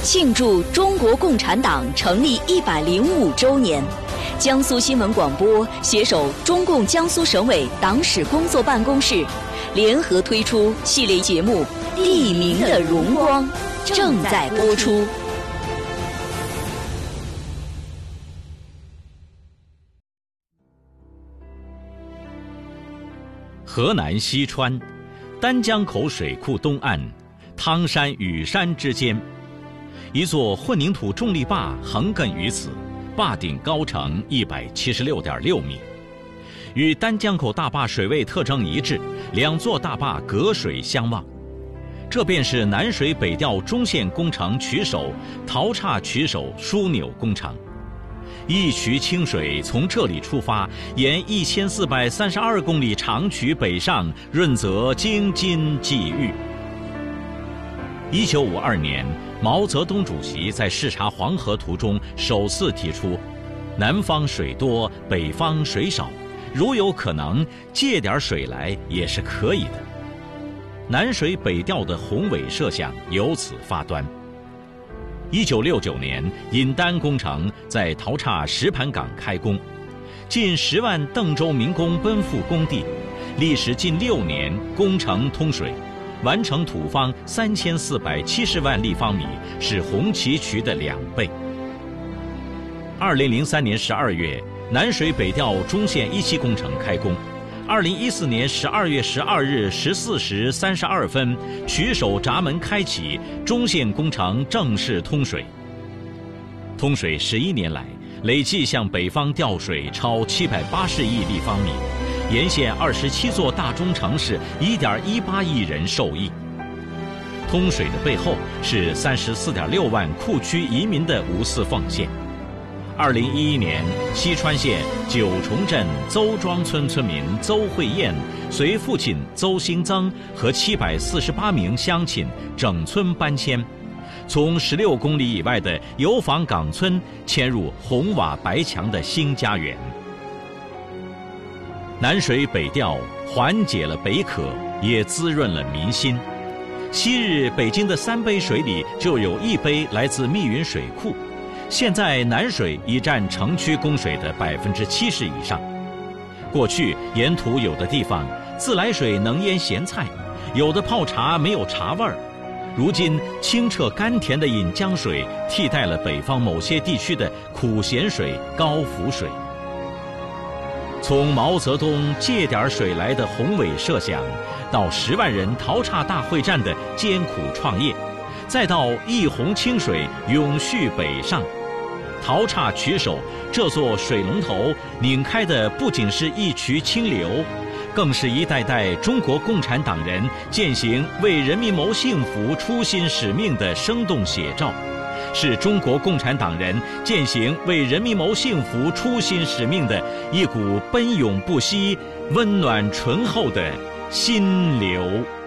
庆祝中国共产党成立105周年，江苏新闻广播携手中共江苏省委党史工作办公室，联合推出系列节目《地名的荣光》，正在播出。 河南西川，丹江口水库东岸，汤山雨山之间，一座混凝土重力坝横亘于此，坝顶高程176.6米。与丹江口大坝水位特征一致，两座大坝隔水相望。这便是南水北调中线工程渠首陶岔渠首枢纽工程。一渠清水从这里出发，沿1432公里长渠北上，润泽京津冀豫。1952年，毛泽东主席在视察黄河图中首次提出“南方水多，北方水少，如有可能，借点水来也是可以的”。南水北调的宏伟设想由此发端。1969年，引丹工程在陶岔石盘港开工，近10万邓州民工奔赴工地，历时近6年，工程通水，完成土方3470万立方米，是红旗渠的2倍。2003年12月，南水北调中线1期工程开工。2014年12月12日14时32分，渠首闸门开启，中线工程正式通水。通水11年来，累计向北方调水超780亿立方米，沿线27座大中城市1.18亿人受益。通水的背后是34.6万库区移民的无私奉献。2011年，西川县九重镇邹庄村村民邹慧燕随父亲邹兴增和748名乡亲整村搬迁，从16公里以外的油坊岗村迁入红瓦白墙的新家园。南水北调缓解了北渴，也滋润了民心。昔日北京的3杯水里就有1杯来自密云水库。现在南水已占城区供水的70%以上。过去沿途有的地方自来水能腌咸菜，有的泡茶没有茶味儿。如今清澈甘甜的引江水替代了北方某些地区的苦咸水、高浮水。从毛泽东借点水来的宏伟设想，到10万人陶岔大会战的艰苦创业，再到一泓清水永续北上，陶岔渠首这座水龙头拧开的不仅是一渠清流，更是一代代中国共产党人践行为人民谋幸福初心使命的生动写照，是中国共产党人践行为人民谋幸福初心使命的一股奔涌不息、温暖醇厚的心流。